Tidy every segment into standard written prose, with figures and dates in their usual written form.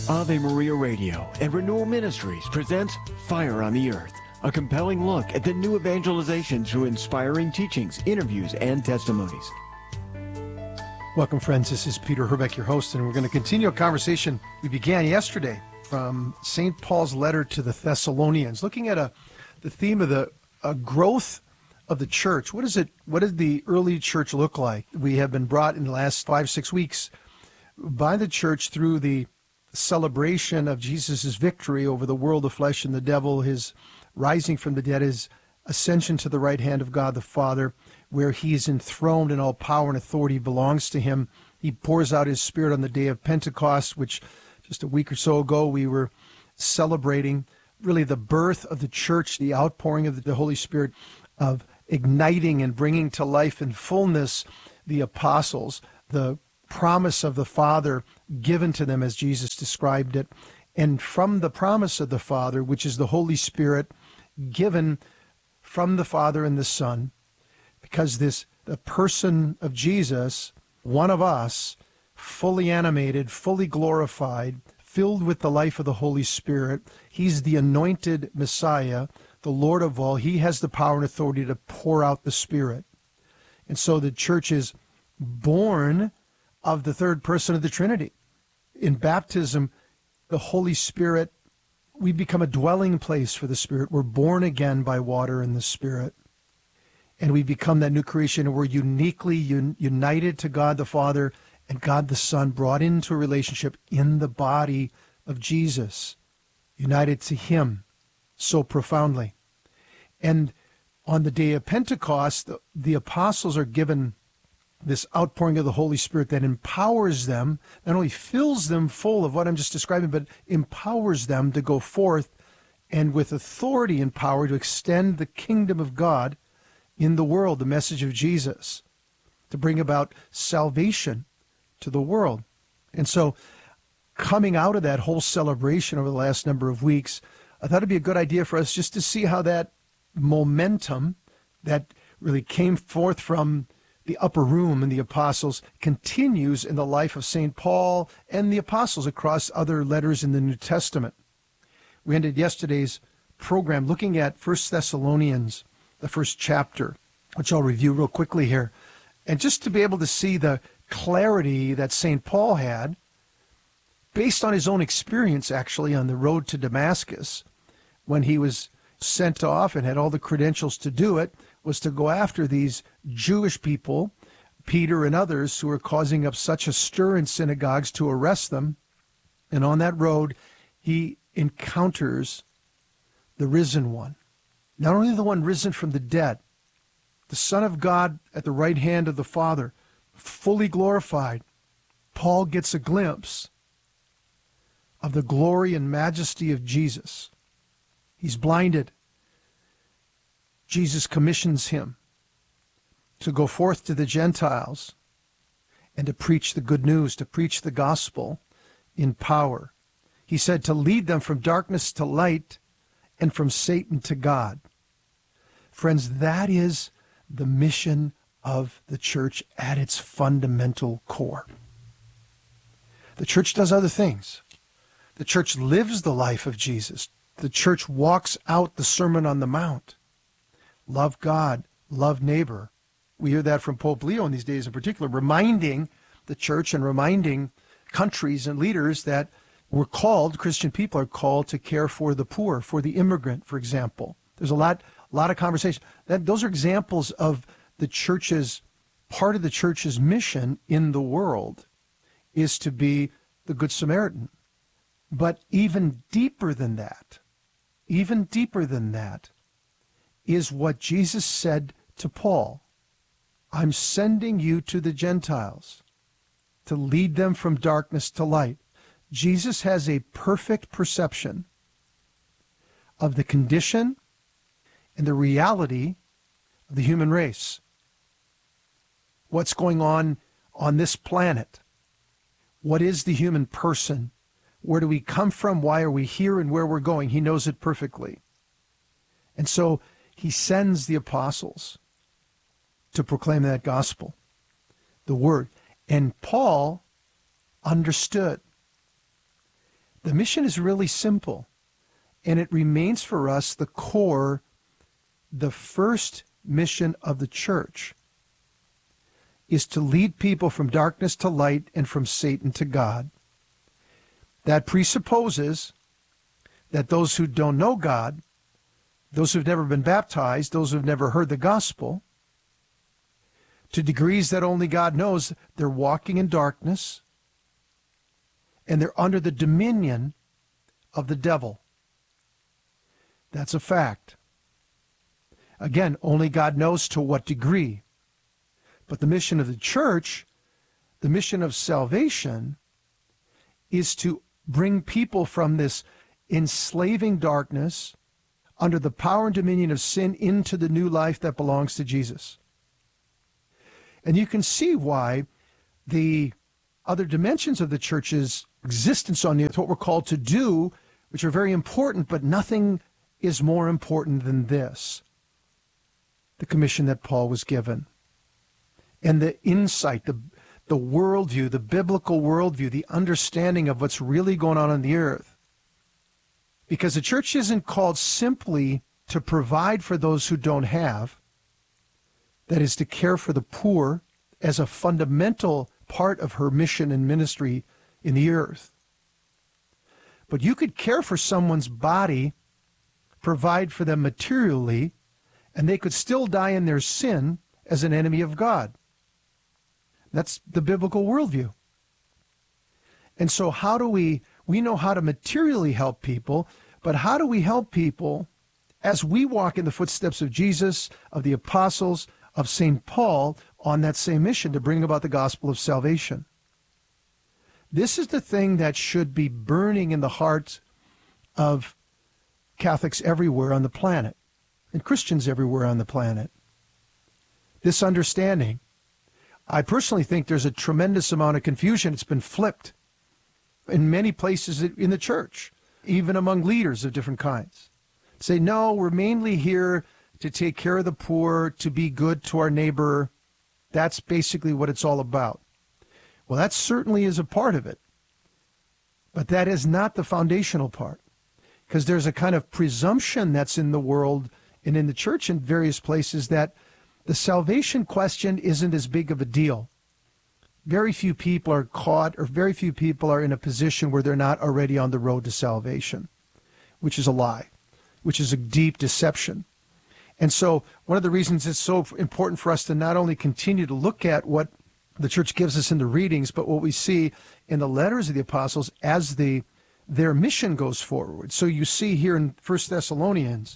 Ave Maria Radio and Renewal Ministries presents Fire on the Earth, a compelling look at the new evangelization through inspiring teachings, interviews, and testimonies. Welcome, friends. This is Peter Herbeck, your host, and we're going to continue a conversation we began yesterday from St. Paul's letter to the Thessalonians, looking at the theme of the growth of the church. What did the early church look like? We have been brought in the last 5-6 weeks by the church through the celebration of Jesus' victory over the world, the flesh, and the devil, his rising from the dead, his ascension to the right hand of God the Father, where he is enthroned and all power and authority belongs to him. He pours out his Spirit on the day of Pentecost, which just a week or so ago we were celebrating, really the birth of the church, the outpouring of the Holy Spirit, of igniting and bringing to life and fullness the apostles, the promise of the Father given to them as Jesus described it. And from the promise of the Father, which is the Holy Spirit given from the Father and the Son, because the person of Jesus, one of us, fully animated, fully glorified, filled with the life of the Holy Spirit, he's the anointed Messiah, the Lord of all. He has the power and authority to pour out the Spirit. And so the church is born of the third person of the Trinity. In baptism, the Holy Spirit, we become a dwelling place for the Spirit. We're born again by water and the Spirit. And we become that new creation, and we're uniquely united to God the Father and God the Son, brought into a relationship in the body of Jesus, united to him so profoundly. And on the day of Pentecost, the apostles are given this outpouring of the Holy Spirit that empowers them, not only fills them full of what I'm just describing, but empowers them to go forth and with authority and power to extend the kingdom of God in the world, the message of Jesus, to bring about salvation to the world. And so coming out of that whole celebration over the last number of weeks, I thought it'd be a good idea for us just to see how that momentum that really came forth from the upper room and the apostles continues in the life of St. Paul and the apostles across other letters in the New Testament. We ended yesterday's program looking at 1 Thessalonians, the first chapter, which I'll review real quickly here. And just to be able to see the clarity that St. Paul had, based on his own experience actually on the road to Damascus, when he was sent off and had all the credentials to do it, was to go after these Jewish people, Peter and others, who were causing up such a stir in synagogues, to arrest them. And on that road, he encounters the risen one. Not only the one risen from the dead, the Son of God at the right hand of the Father, fully glorified. Paul gets a glimpse of the glory and majesty of Jesus. He's blinded. Jesus commissions him to go forth to the Gentiles and to preach the good news, to preach the gospel in power. He said to lead them from darkness to light and from Satan to God. Friends, that is the mission of the church at its fundamental core. The church does other things. The church lives the life of Jesus. The church walks out the Sermon on the Mount. Love God, love neighbor. We hear that from Pope Leo in these days in particular, reminding the church and reminding countries and leaders that we're called, Christian people are called to care for the poor, for the immigrant, for example. There's a lot of conversation. Those are examples of the church's, part of the church's mission in the world is to be the Good Samaritan. But even deeper than that, is what Jesus said to Paul. I'm sending you to the Gentiles to lead them from darkness to light. Jesus has a perfect perception of the condition and the reality of the human race. What's going on this planet? What is the human person? Where do we come from? Why are we here? And where we're going? He knows it perfectly. And so he sends the apostles to proclaim that gospel, the word. And Paul understood The mission is really simple, and it remains for us the core, the first mission of the church is to lead people from darkness to light and from Satan to God. That presupposes that those who don't know God, those who've never been baptized, those who've never heard the gospel, to degrees that only God knows, they're walking in darkness and they're under the dominion of the devil. That's a fact. Again, only God knows to what degree. But the mission of the church, the mission of salvation, is to bring people from this enslaving darkness under the power and dominion of sin into the new life that belongs to Jesus. And you can see why the other dimensions of the church's existence on the earth, what we're called to do, which are very important, but nothing is more important than this. The commission that Paul was given. And the insight, the worldview, the biblical worldview, the understanding of what's really going on the earth. Because the church isn't called simply to provide for those who don't have, that is, to care for the poor as a fundamental part of her mission and ministry in the earth. But you could care for someone's body, provide for them materially, and they could still die in their sin as an enemy of God. That's the biblical worldview. And so how do we know how to materially help people, but how do we help people as we walk in the footsteps of Jesus, of the apostles, of St. Paul on that same mission to bring about the gospel of salvation? This is the thing that should be burning in the hearts of Catholics everywhere on the planet and Christians everywhere on the planet. This understanding. I personally think there's a tremendous amount of confusion. It's been flipped in many places in the church, even among leaders of different kinds. Say, no, we're mainly here to take care of the poor, to be good to our neighbor. That's basically what it's all about. Well, that certainly is a part of it. But that is not the foundational part. Because there's a kind of presumption that's in the world and in the church in various places that the salvation question isn't as big of a deal. Very few people are caught, or very few people are in a position where they're not already on the road to salvation, which is a lie, which is a deep deception. And so one of the reasons it's so important for us to not only continue to look at what the church gives us in the readings, but what we see in the letters of the apostles as their mission goes forward. So you see here in 1 Thessalonians,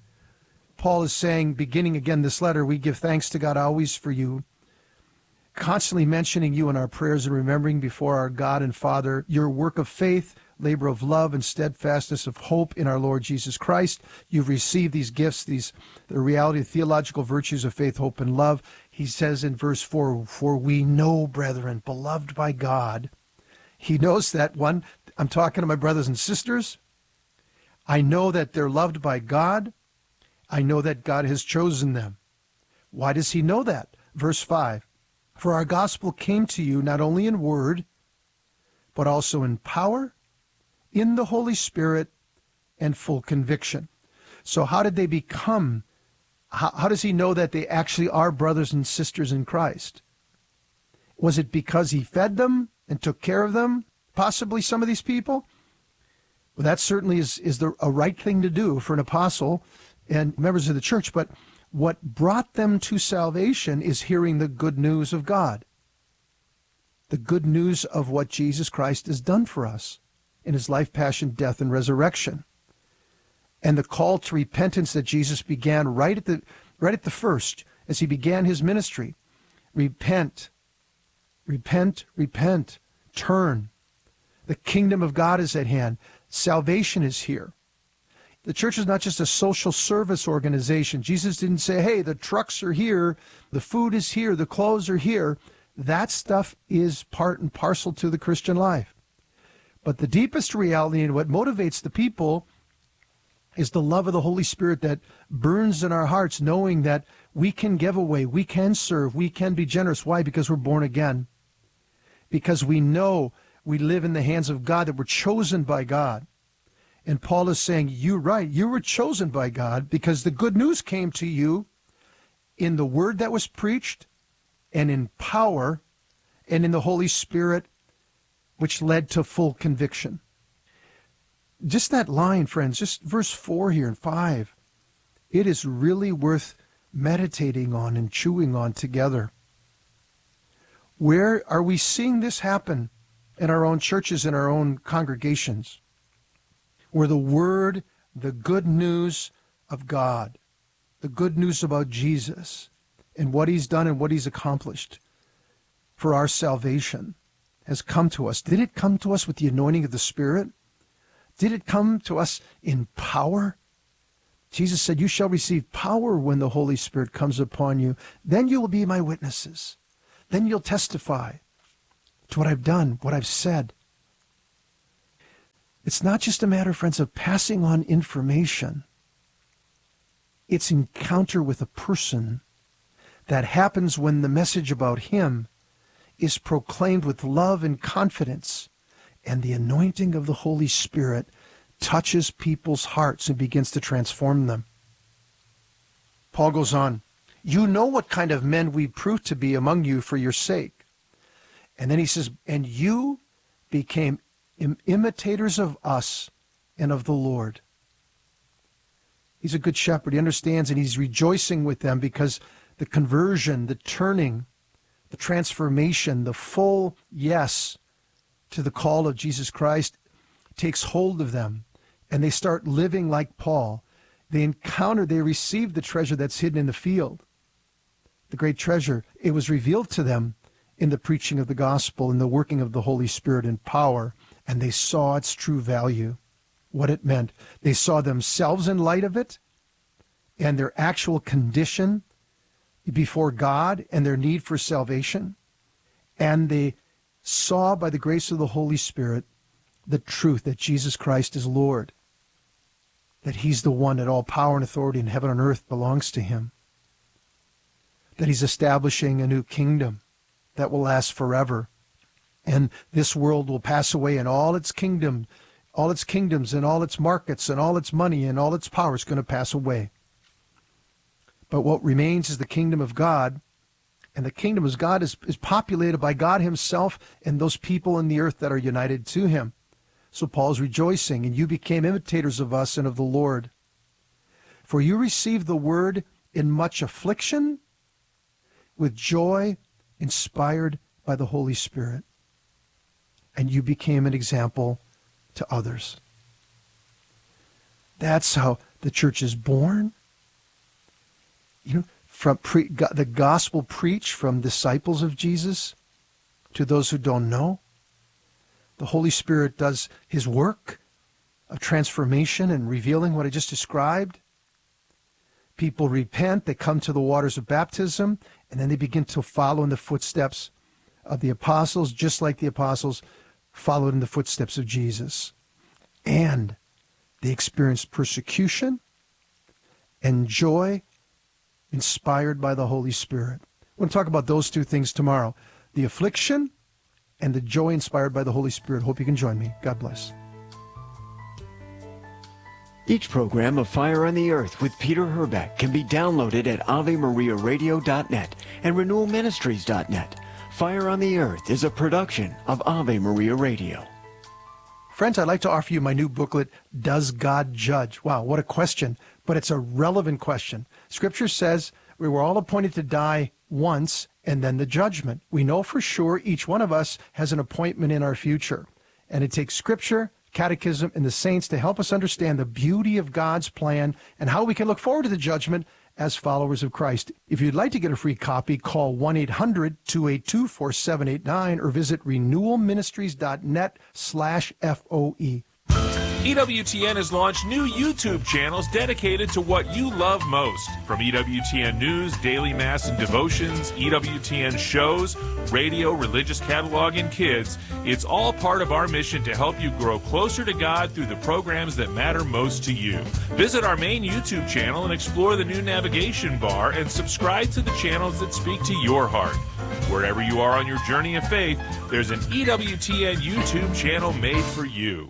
Paul is saying, beginning again this letter, we give thanks to God always for you, constantly mentioning you in our prayers and remembering before our God and Father your work of faith, labor of love, and steadfastness of hope in our Lord Jesus Christ. You've received these gifts, the reality, the theological virtues of faith, hope, and love. He says in verse 4, for we know, brethren, beloved by God. He knows that one. I'm talking to my brothers and sisters. I know that they're loved by God. I know that God has chosen them. Why does he know that? Verse 5, for our gospel came to you not only in word, but also in power, in the Holy Spirit, and full conviction. So how did they become, how does he know that they actually are brothers and sisters in Christ? Was it because he fed them and took care of them? Possibly some of these people? Well, that certainly is a right thing to do for an apostle and members of the church, but what brought them to salvation is hearing the good news of God, the good news of what Jesus Christ has done for us in his life, passion, death, and resurrection, and the call to repentance that Jesus began right at the first, as he began his ministry. Repent, repent, repent, turn. The kingdom of God is at hand. Salvation is here. The church is not just a social service organization. Jesus didn't say, hey, the trucks are here, the food is here, the clothes are here. That stuff is part and parcel to the Christian life. But the deepest reality and what motivates the people is the love of the Holy Spirit that burns in our hearts, knowing that we can give away, we can serve, we can be generous. Why? Because we're born again. Because we know we live in the hands of God, that we're chosen by God. And Paul is saying, you're right, you were chosen by God because the good news came to you in the word that was preached and in power and in the Holy Spirit, which led to full conviction. Just that line, friends, just verse 4 here and 5, it is really worth meditating on and chewing on together. Where are we seeing this happen in our own churches, in our own congregations? Where the word, the good news of God, the good news about Jesus and what he's done and what he's accomplished for our salvation has come to us. Did it come to us with the anointing of the Spirit? Did it come to us in power? Jesus said, you shall receive power when the Holy Spirit comes upon you. Then you will be my witnesses. Then you'll testify to what I've done, what I've said. It's not just a matter, friends, of passing on information. It's encounter with a person that happens when the message about him is proclaimed with love and confidence, and the anointing of the Holy Spirit touches people's hearts and begins to transform them. Paul goes on, you know what kind of men we proved to be among you for your sake. And then he says, and you became imitators of us and of the Lord. He's a good shepherd. He understands, and he's rejoicing with them because the conversion, the turning, the transformation, the full yes to the call of Jesus Christ takes hold of them, and they start living like Paul. They receive the treasure that's hidden in the field. The great treasure, it was revealed to them in the preaching of the gospel and the working of the Holy Spirit in power, and they saw its true value, what it meant. They saw themselves in light of it and their actual condition before God and their need for salvation, and they saw by the grace of the Holy Spirit the truth that Jesus Christ is Lord, that he's the one that all power and authority in heaven and earth belongs to him, that he's establishing a new kingdom that will last forever, and this world will pass away, and all its kingdoms and all its markets and all its money and all its power is going to pass away. But what remains is the kingdom of God, and the kingdom of God is populated by God himself and those people in the earth that are united to him. So Paul's rejoicing, and you became imitators of us and of the Lord. For you received the word in much affliction, with joy, inspired by the Holy Spirit. And you became an example to others. That's how the church is born. From the gospel preached from disciples of Jesus to those who don't know. The Holy Spirit does his work of transformation and revealing what I just described. People repent, they come to the waters of baptism, and then they begin to follow in the footsteps of the apostles, just like the apostles followed in the footsteps of Jesus. And they experienced persecution and joy inspired by the Holy Spirit. We're going to talk about those two things tomorrow, the affliction and the joy inspired by the Holy Spirit. Hope you can join me. God bless. Each program of Fire on the Earth with Peter Herbeck can be downloaded at AveMariaRadio.net and RenewalMinistries.net. Fire on the Earth is a production of Ave Maria Radio. Friends, I'd like to offer you my new booklet, Does God Judge? Wow, what a question, but it's a relevant question. Scripture says we were all appointed to die once and then the judgment. We know for sure each one of us has an appointment in our future, and it takes Scripture, Catechism, and the saints to help us understand the beauty of God's plan and how we can look forward to the judgment as followers of Christ. If you'd like to get a free copy, call 1-800-282-4789 or visit renewalministries.net/FOE. EWTN has launched new YouTube channels dedicated to what you love most. From EWTN News, Daily Mass and Devotions, EWTN shows, radio, religious catalog, and kids, it's all part of our mission to help you grow closer to God through the programs that matter most to you. Visit our main YouTube channel and explore the new navigation bar and subscribe to the channels that speak to your heart. Wherever you are on your journey of faith, there's an EWTN YouTube channel made for you.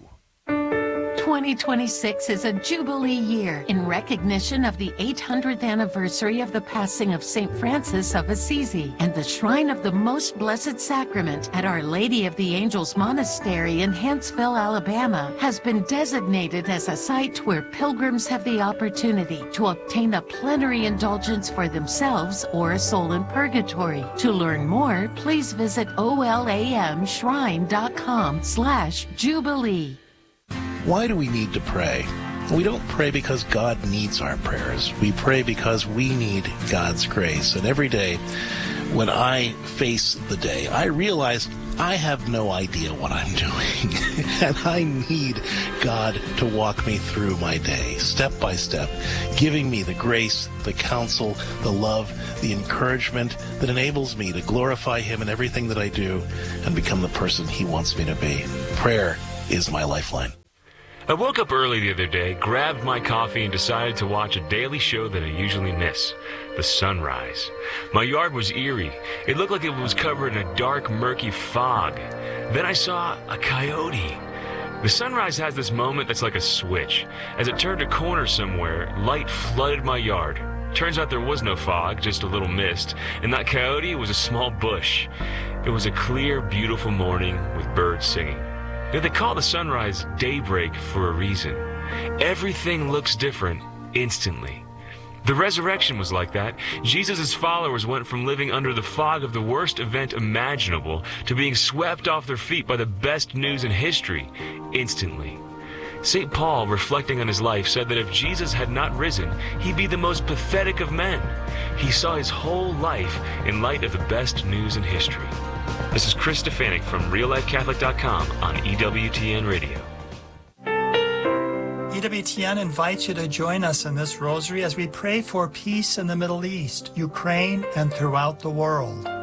2026 is a Jubilee year in recognition of the 800th anniversary of the passing of St. Francis of Assisi, and the Shrine of the Most Blessed Sacrament at Our Lady of the Angels Monastery in Huntsville, Alabama, has been designated as a site where pilgrims have the opportunity to obtain a plenary indulgence for themselves or a soul in purgatory. To learn more, please visit olamshrine.com/Jubilee. Why do we need to pray? We don't pray because God needs our prayers. We pray because we need God's grace. And every day when I face the day, I realize I have no idea what I'm doing. And I need God to walk me through my day, step by step, giving me the grace, the counsel, the love, the encouragement that enables me to glorify Him in everything that I do and become the person He wants me to be. Prayer is my lifeline. I woke up early the other day, grabbed my coffee, and decided to watch a daily show that I usually miss, The Sunrise. My yard was eerie. It looked like it was covered in a dark, murky fog. Then I saw a coyote. The Sunrise has this moment that's like a switch. As it turned a corner somewhere, light flooded my yard. Turns out there was no fog, just a little mist, and that coyote was a small bush. It was a clear, beautiful morning with birds singing. They call the sunrise daybreak for a reason. Everything looks different instantly. The resurrection was like that. Jesus' followers went from living under the fog of the worst event imaginable to being swept off their feet by the best news in history instantly. St. Paul, reflecting on his life, said that if Jesus had not risen, he'd be the most pathetic of men. He saw his whole life in light of the best news in history. This is Chris Stefanik from RealLifeCatholic.com on EWTN Radio. EWTN invites you to join us in this rosary as we pray for peace in the Middle East, Ukraine, and throughout the world.